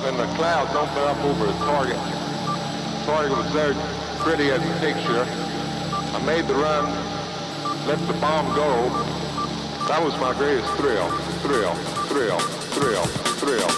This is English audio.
and the clouds opened up over the target. Target was there pretty as a picture. I made the run, let the bomb go. That was my greatest thrill, thrill, thrill, thrill, thrill.